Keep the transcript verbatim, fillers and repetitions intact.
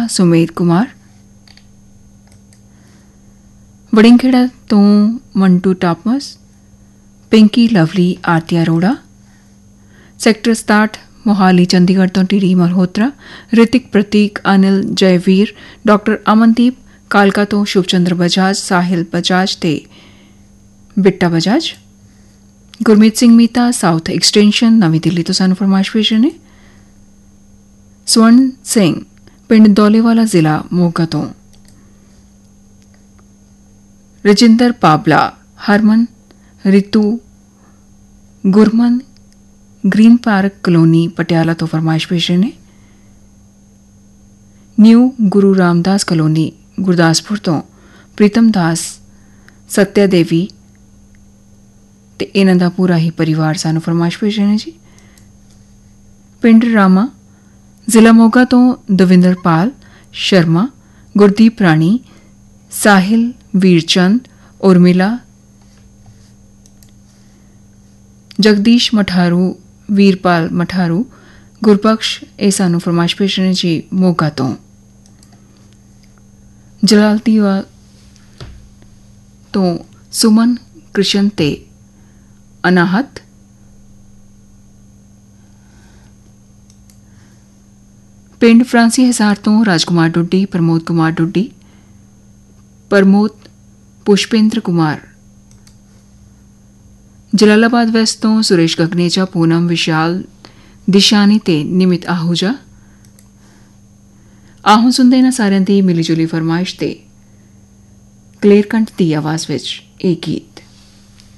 ਸੁਮੇਧ ਕੁਮਾਰ। ਵੜਿੰਗਖੇੜਾ ਤੋਂ ਮੰਟੂ ਟਾਪਮਸ, ਪਿੰਕੀ ਲਵਲੀ, ਆਰਤੀ ਅਰੋੜਾ। ਸੈਕਟਰ ਸਤਾਹਠ ਮੋਹਾਲੀ ਚੰਡੀਗੜ੍ਹ ਤੋਂ ਟੀਡੀ ਮਲਹੋਤਰਾ, ਰਿਤਿਕ ਪ੍ਰਤੀਕ, ਅਨਿਲ ਜੈਵੀਰ, ਡਾਕਟਰ ਅਮਨਦੀਪ। ਕਾਲਕਾ ਤੋਂ ਸ਼ੁਭਚੰਦਰ ਬਜਾਜ, ਸਾਹਿਲ ਬਜਾਜ ਤੇ ਬਿੱਟਾ ਬਜਾਜ। ਗੁਰਮੀਤ ਸਿੰਘ ਮੀਤਾ, ਸਾਊਥ ਐਕਸਟੈਂਸ਼ਨ, ਨਵੀਂ ਦਿੱਲੀ ਤੋਂ ਸਾਨੂੰ ਫਰਮਾਇਸ਼ ਭੇਜੇ ਨੇ। ਸਵਰਨ ਸਿੰਘ, ਪਿੰਡ ਦੌਲੇਵਾਲਾ, ਜ਼ਿਲ੍ਹਾ ਮੋਗਾ ਤੋਂ। ਰਜਿੰਦਰ ਪਾਬਲਾ, ਹਰਮਨ, Ritu, Gurman, green park colony, Patiala ਤੋਂ ਫਰਮਾਇਸ਼ ਭੇਜੇ ਨੇ। ਨਿਊ ਗੁਰੂ ਰਾਮਦਾਸ ਕਲੋਨੀ, ਗੁਰਦਾਸਪੁਰ ਤੋਂ ਪ੍ਰੀਤਮ ਦਾਸ, ਸਤਿਆ ਦੇਵੀ ਤੇ ਇਹਨਾਂ ਦਾ ਪੂਰਾ ਹੀ ਪਰਿਵਾਰ ਸਾਨੂੰ ਫਰਮਾਇਸ਼ ਭੇਜੇ ਨੇ ਜੀ। ਪਿੰਡ ਰਾਮਾ, ਜ਼ਿਲ੍ਹਾ ਮੋਗਾ ਤੋਂ ਦਵਿੰਦਰਪਾਲ ਸ਼ਰਮਾ, ਗੁਰਦੀਪ ਰਾਣੀ, ਸਾਹਿਲ, ਵੀਰਚੰਦ, ਉਰਮਿਲਾ, ਜਗਦੀਸ਼ ਮਠਾਰੂ, ਵੀਰਪਾਲ ਮਠਾਰੂ, ਗੁਰਬਖਸ਼, ਇਹ ਸਾਨੂੰ ਫਰਮਾਇਸ਼ ਭੇਜੇ ਨੇ ਜੀ ਮੋਗਾ ਤੋਂ। ਜਲਾਲਦੀਵਾ ਤੋਂ ਸੁਮਨ, ਕ੍ਰਿਸ਼ਨ ਤੇ ਅਨਾਹਤ। ਪਿੰਡ ਫਰਾਂਸੀ ਹਿਸਾਰ ਤੋਂ ਰਾਜਕੁਮਾਰ ਡੁੱਡੀ, ਪ੍ਰਮੋਦ ਕੁਮਾਰ ਡੁੱਡੀ, ਪ੍ਰਮੋਦ ਪੁਸ਼ਪੇਂਦਰ ਕੁਮਾਰ। ਜਲਾਲਾਬਾਦ ਵੈਸਟ ਤੋਂ ਸੁਰੇਸ਼ ਗਗਨੇਜਾ, ਪੂਨਮ, ਵਿਸ਼ਾਲ, ਦਿਸ਼ਾਨੀ ਤੇ ਨਿਮਿਤ ਆਹੂਜਾ। ਆਹੋਂ ਸੁਣਦੇ ਇਹਨਾਂ ਸਾਰਿਆਂ ਦੀ ਮਿਲੀ ਜੁਲੀ ਫਰਮਾਇਸ਼ ਤੇ ਕਲੇਰ ਕੰਠ ਦੀ ਆਵਾਜ਼ ਵਿੱਚ ਇਹ ਗੀਤ।